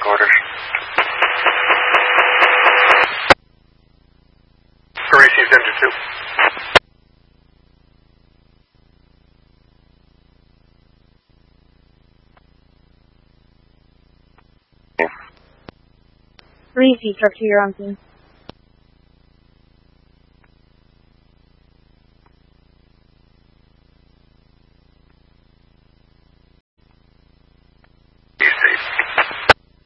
Orders. Received engine 2. Received, Director, you're on scene.